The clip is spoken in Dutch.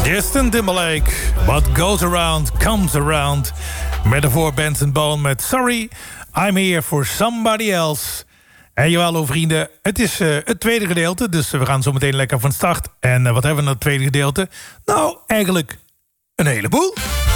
Justin Timberlake, What Goes Around Comes Around. Met daarvoor Benson Boone met Sorry, I'm Here for Somebody Else. En jawel, vrienden, het is het tweede gedeelte, dus we gaan zo meteen lekker van start. En wat hebben we in het tweede gedeelte? Nou, eigenlijk een heleboel.